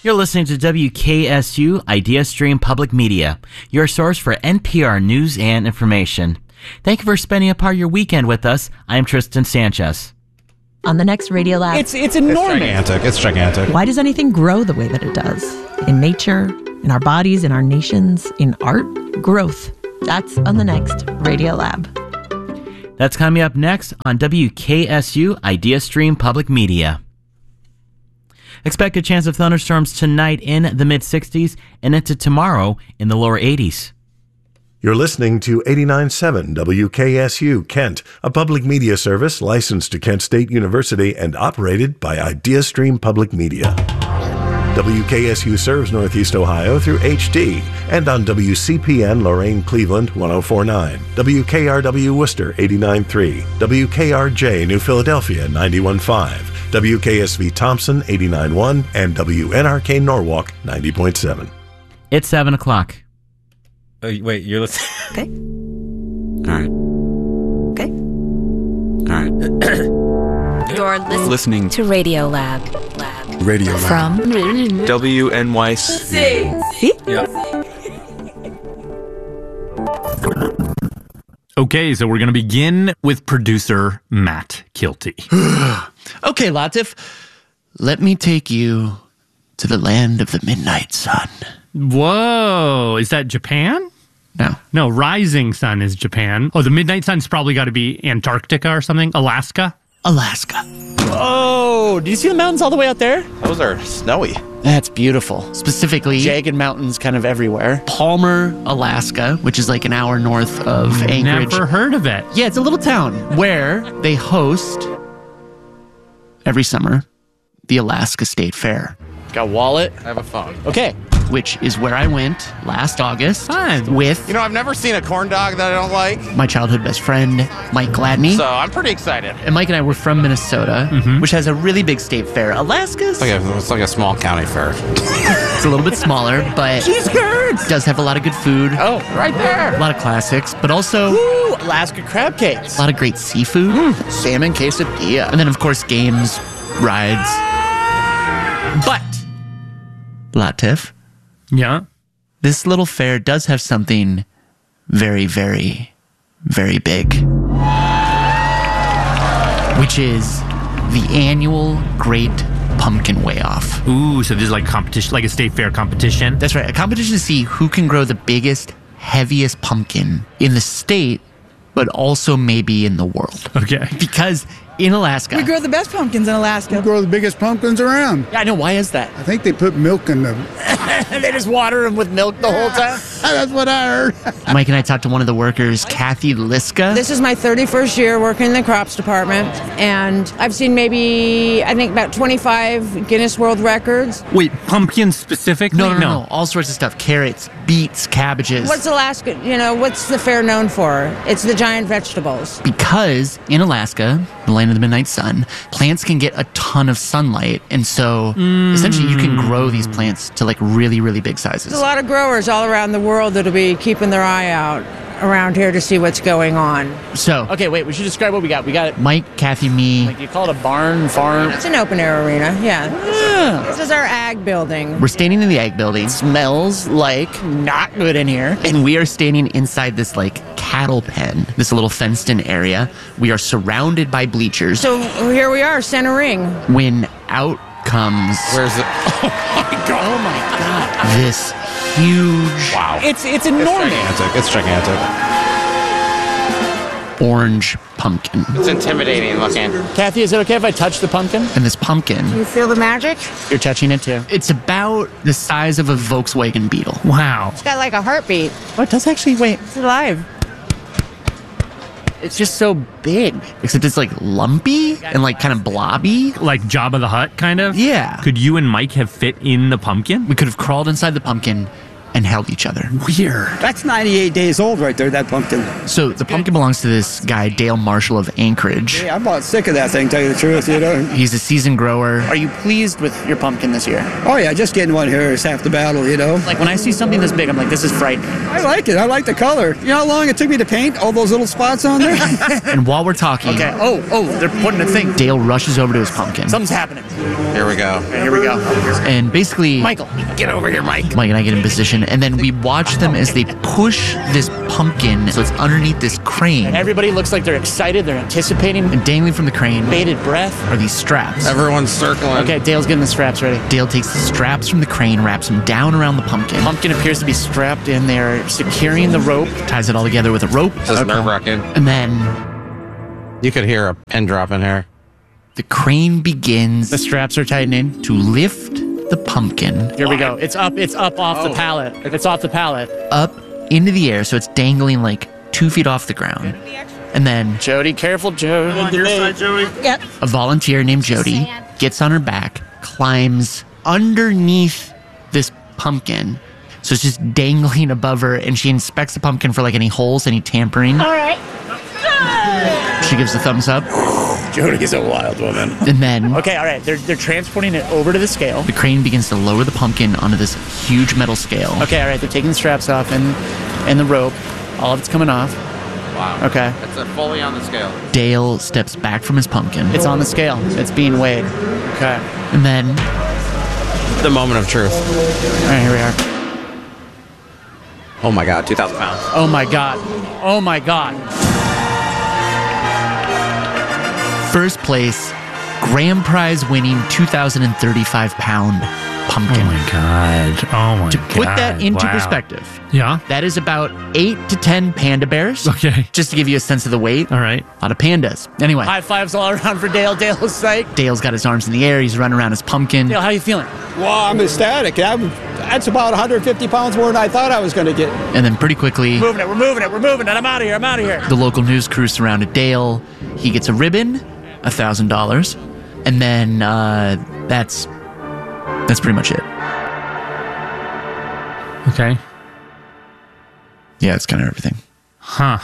You're listening to WKSU Idea Stream Public Media, your source for NPR news and information. Thank you for spending a part of your weekend with us. I'm Tristan Sanchez. On the next Radiolab. It's enormous. It's gigantic. Why does anything grow the way that it does? In nature, in our bodies, in our nations, in art, growth. That's on the next Radiolab. That's coming up next on WKSU Idea Stream Public Media. Expect a chance of thunderstorms tonight in the mid-60s and into tomorrow in the lower 80s. You're listening to 89.7 WKSU Kent, a public media service licensed to Kent State University and operated by IdeaStream Public Media. WKSU serves Northeast Ohio through HD and on WCPN Lorain Cleveland 104.9, WKRW Worcester 89.3, WKRJ New Philadelphia 91.5, WKSV Thompson 89.1, and WNRK Norwalk 90.7. It's 7 o'clock. Oh, wait, you're listening? Okay. All right. Okay. All right. You're listening to Radiolab. Radio From WNYC. See? Yep. Okay, so we're going to begin with producer Matt Kilty. Okay, Latif, let me take you to the land of the midnight sun. Whoa, is that Japan? No, Rising Sun is Japan. Oh, the Midnight Sun's probably got to be Antarctica or something. Alaska. Oh, do you see the mountains all the way out there? Those are snowy. That's beautiful. Specifically, jagged mountains kind of everywhere. Palmer, Alaska, which is like an hour north of Anchorage. Never heard of it. Yeah, it's a little town where they host every summer the Alaska State Fair. Got a wallet? I have a phone. Okay. Which is where I went last August. Fun. With I've never seen a corn dog that I don't like. my childhood best friend, Mike Gladney. So I'm pretty excited. And Mike and I were from Minnesota, which has a really big state fair. Alaska's It's like a small county fair. it's a little bit smaller, but does have a lot of good food. Oh, right there. A lot of classics, but also Alaska crab cakes. a lot of great seafood. Salmon quesadilla. And then, of course, games, rides. But, Latif, Yeah. this little fair does have something very, very, very big, which is the annual Great Pumpkin Weigh-Off. Ooh, so this is like competition, like a state fair competition. That's right, a competition to see who can grow the biggest, heaviest pumpkin in the state, but also maybe in the world. Okay. Because in Alaska... We grow the best pumpkins in Alaska. We grow the biggest pumpkins around. Yeah, I know. Why is that? I think they put milk in them. They just water them with milk the whole time? That's what I heard. Mike and I talked to one of the workers, Kathy Liska. This is my 31st year working in the crops department, and I've seen about 25 Guinness World Records. Wait, pumpkin specifically? No. All sorts of stuff. Carrots, beets, cabbages. What's Alaska, what's the fair known for? It's the giant vegetables. Because in Alaska, the land of the midnight sun, plants can get a ton of sunlight, and so essentially you can grow these plants to like really, really big sizes. There's a lot of growers all around the world that'll be keeping their eye out around here to see what's going on. So, okay, wait, we should describe what we got. We got Mike, Kathy, me. Like you call it a barn, farm. It's an open air arena, yeah. This is our ag building. We're standing in the ag building. Smells like not good in here. And we are standing inside this like cattle pen, this little fenced in area. We are surrounded by bleachers. So here we are, center ring. When out comes... Where's it? Oh my God. This huge... Wow. It's enormous. It's gigantic. Orange pumpkin. It's intimidating looking. Kathy, is it okay if I touch the pumpkin? And this pumpkin... You feel the magic? You're touching it too. It's about the size of a Volkswagen Beetle. Wow. It's got like a heartbeat. Oh, it does actually, wait. It's alive. It's just so big. Except it's like lumpy and like kind of blobby. Like Jabba the Hutt, kind of? Yeah. Could you and Mike have fit in the pumpkin? We could have crawled inside the pumpkin and held each other. Weird. That's 98 days old right there, that pumpkin. So the pumpkin belongs to this guy, Dale Marshall of Anchorage. Yeah, I'm about sick of that thing, tell you the truth, He's a seasoned grower. Are you pleased with your pumpkin this year? Oh, yeah, just getting one here is half the battle, Like when I see something this big, I'm like, this is frightening. I like it. I like the color. You know how long it took me to paint all those little spots on there? And while we're talking... Okay. Oh, they're putting a thing. Dale rushes over to his pumpkin. Something's happening. Here we go. Here we go. And basically, Michael, get over here, Mike. Mike and I get in position, and then we watch them as they push this pumpkin so it's underneath this crane. And everybody looks like they're excited. They're anticipating. And dangling from the crane, Bated breath. are these straps. Everyone's circling. Okay, Dale's getting the straps ready. Dale takes the straps from the crane, wraps them down around the pumpkin. Pumpkin appears to be strapped in there, securing the rope. Ties it all together with a rope. This is nerve-wracking. And then you could hear a pin drop in here. The crane begins. The straps are tightening. To lift the pumpkin. Here we go. It's up off the pallet. It's off the pallet. Up into the air, so it's dangling like 2 feet off the ground. And then Jody, careful, Jody. On your side, Jody. Yep. a volunteer named Jody gets on her back, climbs underneath this pumpkin. So it's just dangling above her, and she inspects the pumpkin for like any holes, any tampering. All right. She gives a thumbs up. Jody's a wild woman. And then Okay, all right. They're transporting it over to the scale. the crane begins to lower the pumpkin onto this huge metal scale. Okay, all right. They're taking the straps off and the rope. All of it's coming off. Wow. Okay. It's fully on the scale. Dale steps back from his pumpkin. It's on the scale. It's being weighed. Okay. And then The moment of truth. All right, here we are. Oh my God, 2,000 pounds. Oh my God. Oh my God. first place, grand prize winning 2,035-pound pumpkin. Oh my God. Oh my God. To put that into Wow. perspective, Yeah. that is about 8 to 10 panda bears. Okay. Just to give you a sense of the weight. All right. A lot of pandas. Anyway, High fives all around for Dale. Dale's psyched. Dale's got his arms in the air. He's running around his pumpkin. Dale, how you feeling? Well, I'm ecstatic. That's about 150 pounds more than I thought I was going to get. And then pretty quickly, We're moving it. I'm out of here. I'm out of here. the local news crew surrounded Dale. He gets a ribbon, $1,000. And then that's pretty much it. Okay. Yeah, that's kind of everything. Huh.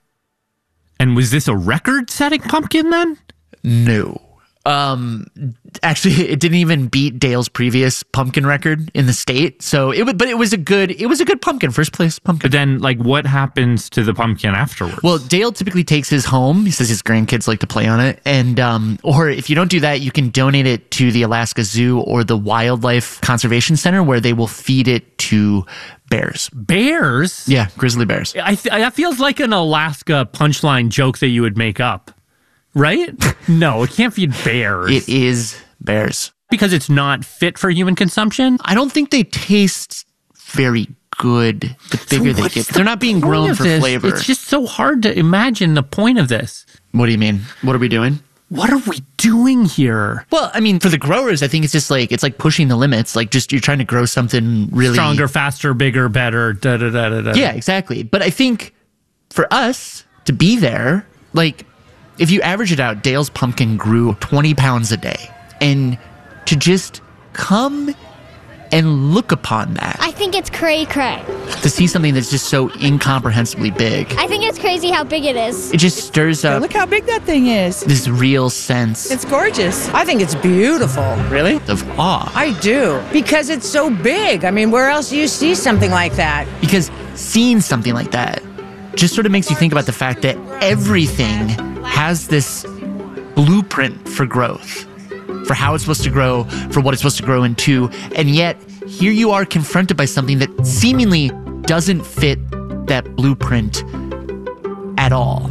And was this a record-setting pumpkin then? No. Actually, it didn't even beat Dale's previous pumpkin record in the state. So it was a good pumpkin, first place pumpkin. But then, like, what happens to the pumpkin afterwards? Well, Dale typically takes his home. He says his grandkids like to play on it. And, or if you don't do that, you can donate it to the Alaska Zoo or the Wildlife Conservation Center, where they will feed it to bears. Bears? Yeah, grizzly bears. That feels like an Alaska punchline joke that you would make up, right? No, it can't feed bears. It is bears. Because it's not fit for human consumption? I don't think they taste very good the bigger they get. They're not being grown for flavor. It's just so hard to imagine the point of this. What do you mean? What are we doing? What are we doing here? Well, I mean, for the growers, I think it's just like, it's like pushing the limits. Like, just you're trying to grow something really Stronger, faster, bigger, better, da-da-da-da-da. Yeah, exactly. But I think for us to be there, like, if you average it out, Dale's pumpkin grew 20 pounds a day. And to just come and look upon that, I think it's cray-cray. to see something that's just so incomprehensibly big, I think it's crazy how big it is. it just stirs up Look how big that thing is. this real sense It's gorgeous. I think it's beautiful. Really? of awe. I do. Because it's so big. I mean, where else do you see something like that? Because seeing something like that just sort of makes you think about the fact that everything has this blueprint for growth, for how it's supposed to grow, for what it's supposed to grow into. And yet, here you are confronted by something that seemingly doesn't fit that blueprint at all.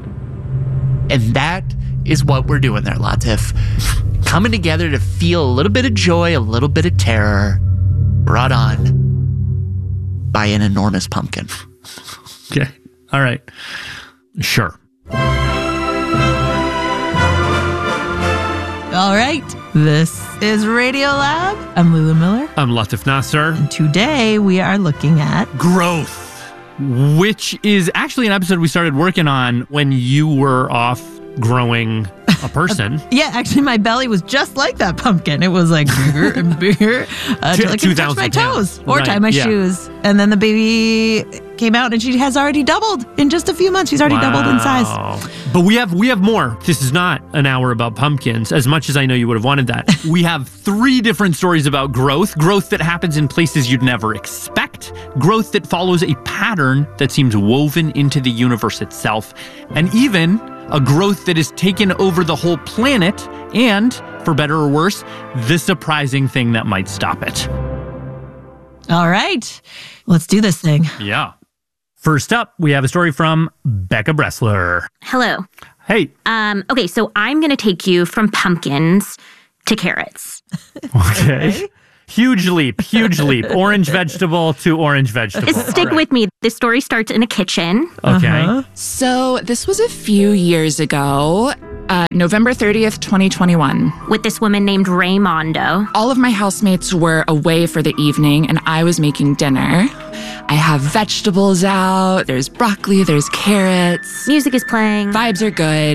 And that is what we're doing there, Latif. Coming together to feel a little bit of joy, a little bit of terror, brought on by an enormous pumpkin. Okay. All right. Sure. All right, this is Radio Lab. I'm Lulu Miller. I'm Latif Nasser. And today we are looking at Growth, which is actually an episode we started working on when you were off growing a person. Yeah, actually, my belly was just like that pumpkin. It was like bigger and bigger until I could touch my toes or tie my shoes. And then the baby came out, and she has already doubled in just a few months. She's already doubled in size. But we have more. This is not an hour about pumpkins, as much as I know you would have wanted that. We have 3 different stories about growth that happens in places you'd never expect, growth that follows a pattern that seems woven into the universe itself, and even a growth that has taken over the whole planet, and, for better or worse, the surprising thing that might stop it. All right, let's do this thing. Yeah. First up, we have a story from Becca Bressler. Hello. Hey. Okay, so I'm going to take you from pumpkins to carrots. Okay. Huge leap. Orange vegetable to orange vegetable. Stick with me. This story starts in a kitchen. Okay. So this was a few years ago, November 30th, 2021. With this woman named Raymondo. All of my housemates were away for the evening and I was making dinner. I have vegetables out, there's broccoli, there's carrots. Music is playing. Vibes are good.